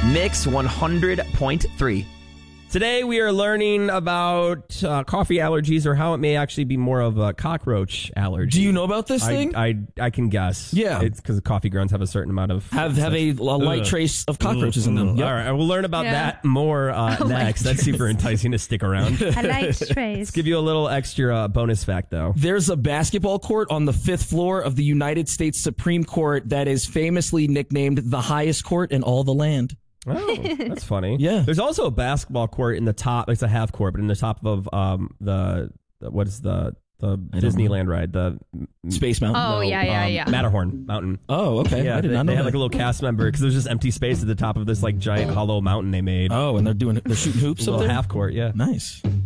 Mix 100.3. Today we are learning about coffee allergies, or how it may actually be more of a cockroach allergy. Do you know about this thing? I can guess. Yeah. It's because coffee grounds have a certain amount of... Have a light trace of cockroaches in them. Yep. All right, we'll learn about that more next. That's super enticing to stick around. A light trace. Let's give you a little extra bonus fact, though. There's a basketball court on the 5th floor of the United States Supreme Court that is famously nicknamed the highest court in all the land. Oh, that's funny. Yeah. There's also a basketball court in the top. It's a half court, but in the top of the Disneyland ride, the Space Mountain. Oh, yeah. Matterhorn Mountain. Oh, okay. Yeah, I did not know they had that. like a little cast member because there's just empty space at the top of this like giant hollow mountain they made. Oh, and they're shooting hoops a up little there? half court, yeah. Nice.